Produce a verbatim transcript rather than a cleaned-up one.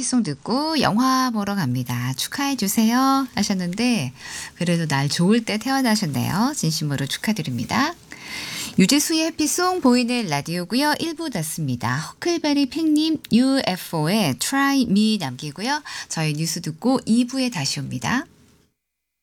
해피송 듣고 영화 보러 갑니다. 축하해 주세요 하셨는데 그래도 날 좋을 때 태어나셨네요. 진심으로 축하드립니다. 유재수의 해피송 보이는 라디오고요. 일 부 닫습니다. 허클베리 핑님 유에프오의 Try Me 남기고요. 저희 뉴스 듣고 이 부에 다시 옵니다.